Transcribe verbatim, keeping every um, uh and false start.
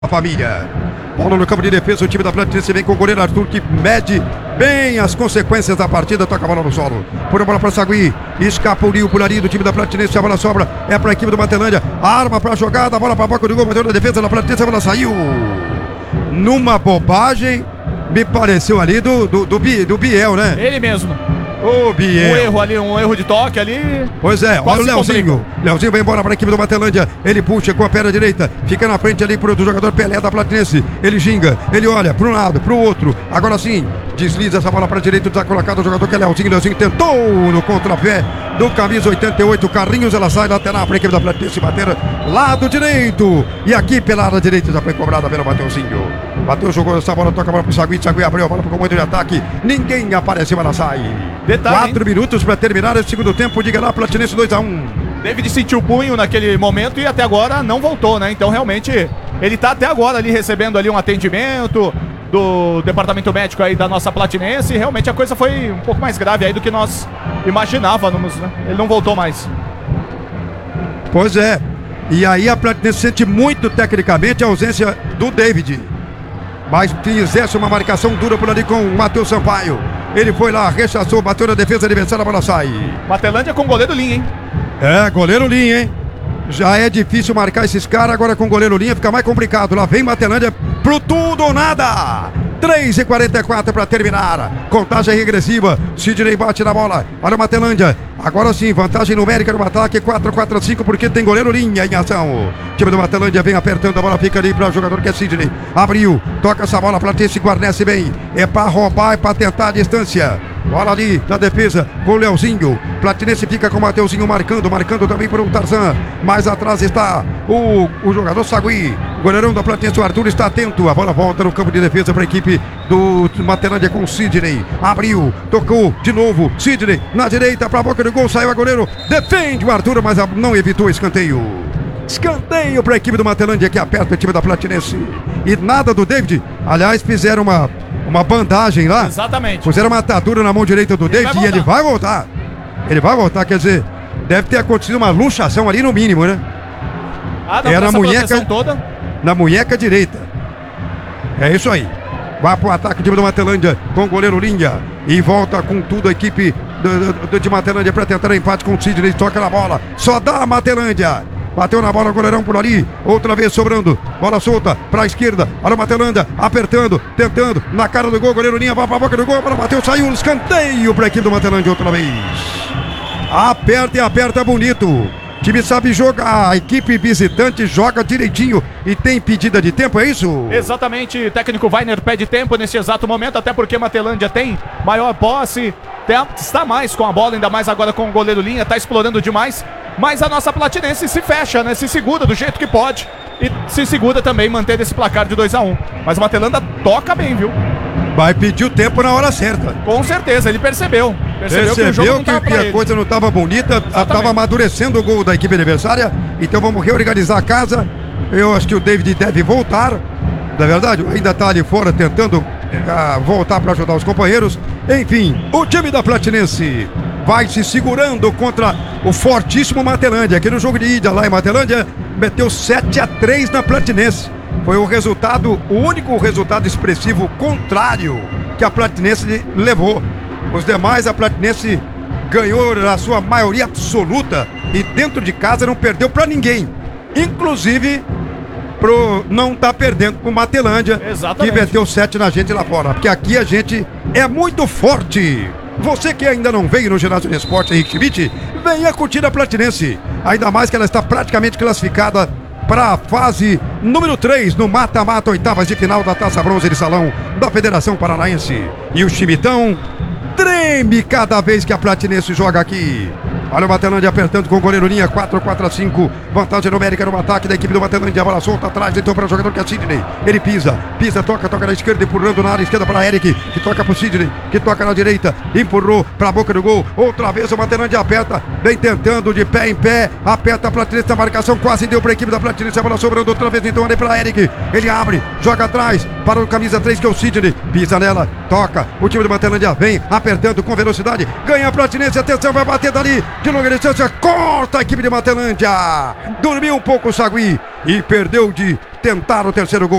A família. Bola no campo de defesa, o time da Platinense vem com o goleiro Arthur, que mede bem as consequências da partida, toca a bola no solo. Por a bola para Sagui, escapuliu por ali do time da Platinense, a bola sobra, é para a equipe do Matelândia, arma para a jogada, a bola para a boca do gol, bateu na defesa da Platinense, a bola saiu. Numa bobagem, me pareceu ali do, do, do, do Biel, né? Ele mesmo. Ô, Biel. Um erro ali, um erro de toque ali. Pois é, olha o Leozinho. Leozinho vai embora para a equipe do Matelândia. Ele puxa com a perna direita. Fica na frente ali pro do jogador Pelé da Platinense. Ele ginga, ele olha para um lado, para o outro. Agora sim, desliza essa bola para a direita. Está colocado o jogador que é Leozinho. Leozinho tentou no contrapé do camisa oitenta e oito. Carlinhos, ela sai lateral para a equipe da Platinense bater lado direito. E aqui pela área direita já foi cobrada pelo Mateuzinho. Bateu, jogou essa bola, toca a bola pro Sagui. Sagui abriu a bola pro comando de ataque. Ninguém apareceu, ela sai. Detalhe, Quatro hein? minutos para terminar esse segundo tempo. Diga lá, Platinense dois a um. David sentiu o punho naquele momento e até agora não voltou, né? Então realmente ele tá até agora ali recebendo ali um atendimento do departamento médico aí da nossa Platinense. E realmente a coisa foi um pouco mais grave aí do que nós imaginávamos, né? Ele não voltou mais. Pois é. E aí a Platinense sente muito tecnicamente a ausência do David. Mas fizesse uma marcação dura por ali com o Matheus Sampaio. Ele foi lá, rechaçou, bateu na defesa adversária, a bola sai. Matelândia com goleiro Linha, hein? É, goleiro Linha, hein? Já é difícil marcar esses caras, agora com goleiro Linha fica mais complicado. Lá vem Matelândia pro tudo ou nada. três e quarenta e quatro para terminar. Contagem regressiva. Sidney bate na bola. Olha o Matelândia. Agora sim, vantagem numérica no ataque. quatro quatro cinco porque tem goleiro Linha em ação. O time do Matelândia vem apertando a bola. Fica ali para o jogador que é Sidney. Abriu. Toca essa bola para ter se guarnece bem. É para roubar, é para tentar a distância. Bola ali na defesa com o Leozinho. Platinense fica com o Mateuzinho marcando, marcando também por um Tarzan. Mais atrás está o, o jogador Sagui. Goleirão da Platinense, o Arthur está atento. A bola volta no campo de defesa para a equipe do Matelândia com o Sidney. Abriu, tocou de novo. Sidney na direita para a boca do gol. Saiu a goleiro. Defende o Arthur, mas não evitou o escanteio. Escanteio para a equipe do Matelândia que aperta o time da Platinense. E nada do David. Aliás, fizeram uma. Uma bandagem lá. Exatamente. Puseram uma atadura na mão direita do ele David e ele vai voltar. Ele vai voltar, quer dizer, deve ter acontecido uma luxação ali no mínimo, né? Ah, não, era a munheca toda. Na munheca direita. É isso aí. Vai pro ataque time do Matelândia com o goleiro Linha. E volta com tudo a equipe do, do, de Matelândia para tentar empate com o Sidney. Toca na bola. Só dá a Matelândia. Bateu na bola, goleirão por ali. Outra vez sobrando. Bola solta para a esquerda. Olha o Matelândia apertando, tentando. Na cara do gol, goleiro Linha vai para a boca do gol. A bola bateu, saiu um escanteio para a equipe do Matelândia outra vez. Aperta e aperta bonito. O time sabe jogar. A equipe visitante joga direitinho e tem pedida de tempo, é isso? Exatamente. O técnico Weiner pede tempo nesse exato momento, até porque Matelândia tem maior posse. Está mais com a bola, ainda mais agora com o goleiro Linha. Está explorando demais. Mas a nossa Platinense se fecha, né? Se segura do jeito que pode. E se segura também manter esse placar de dois a um. Mas o Matelândia toca bem, viu? Vai pedir o tempo na hora certa. Com certeza, ele percebeu. Percebeu, percebeu que, o jogo não que, que a coisa não estava bonita. Estava amadurecendo o gol da equipe adversária. Então vamos reorganizar a casa. Eu acho que o David deve voltar. Na verdade, ainda está ali fora tentando uh, voltar para ajudar os companheiros. Enfim, o time da Platinense vai se segurando contra o fortíssimo Matelândia. Aqui no jogo de ida lá em Matelândia, meteu sete a três na Platinense. Foi o resultado, o único resultado expressivo contrário que a Platinense levou. Os demais, a Platinense ganhou a sua maioria absoluta e dentro de casa não perdeu para ninguém. Inclusive, pro não tá perdendo com o Matelândia, exatamente, que meteu sete na gente lá fora. Porque aqui a gente é muito forte. Você que ainda não veio no ginásio de esporte Henrique Schmidt, venha curtir a Platinense. Ainda mais que ela está praticamente classificada para a fase número três no mata-mata, oitavas de final da Taça Bronze de Salão da Federação Paranaense. E o Chimitão treme cada vez que a Platinense joga aqui. Olha o Matelândia apertando com o goleiro Linha, quatro quatro a cinco. Vantagem numérica no ataque da equipe do Matelândia. A bola solta atrás, então para o jogador que é Sidney. Ele pisa, pisa, toca, toca na esquerda, empurrando na área esquerda para Eric, que toca para o Sidney, que toca na direita, empurrou para a boca do gol. Outra vez o Matelândia aperta, vem tentando de pé em pé, aperta a Platinense na marcação, quase deu para a equipe da Platinense. A bola sobrando outra vez, então ali para Eric. Ele abre, joga atrás, para o camisa três que é o Sidney, pisa nela, toca. O time do Matelândia vem apertando com velocidade, ganha a Platinense, atenção, vai bater dali. De longa distância, corta a equipe de Matelândia. Dormiu um pouco o Sagui e perdeu de tentar o terceiro gol.